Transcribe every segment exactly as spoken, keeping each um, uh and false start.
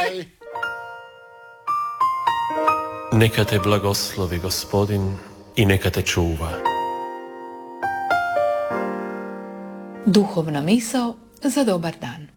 Neka te blagoslovi Gospodin i neka te čuva. Duhovna misao za dobar dan.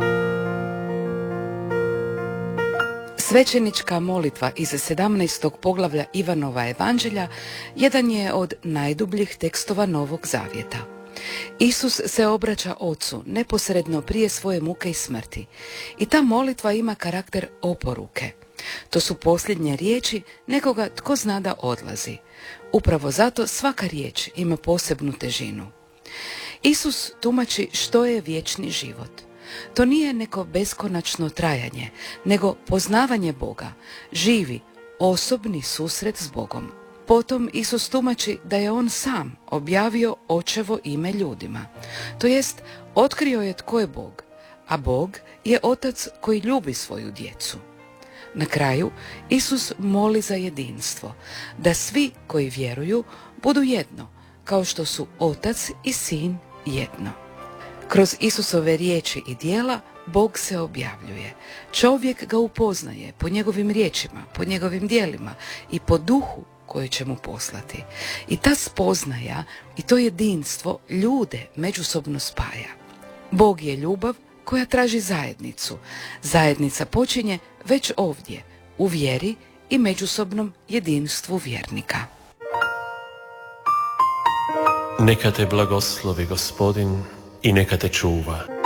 Svećenička molitva iz sedamnaestog poglavlja Ivanova evanđelja jedan je od najdubljih tekstova Novog Zavjeta. Isus se obraća Ocu neposredno prije svoje muke i smrti i ta molitva ima karakter oporuke. To su posljednje riječi nekoga tko zna da odlazi. Upravo zato svaka riječ ima posebnu težinu. Isus tumači što je vječni život. To nije neko beskonačno trajanje, nego poznavanje Boga, živi, osobni susret s Bogom. Potom Isus tumači da je on sam objavio Očevo ime ljudima. To jest, otkrio je tko je Bog, a Bog je Otac koji ljubi svoju djecu. Na kraju, Isus moli za jedinstvo, da svi koji vjeruju budu jedno, kao što su Otac i Sin jedno. Kroz Isusove riječi i djela Bog se objavljuje. Čovjek ga upoznaje po njegovim riječima, po njegovim djelima i po duhu koji će mu poslati. I ta spoznaja i to jedinstvo ljude međusobno spaja. Bog je ljubav koja traži zajednicu. Zajednica počinje već ovdje, u vjeri i međusobnom jedinstvu vjernika. Neka te blagoslovi Gospodin i neka te čuva.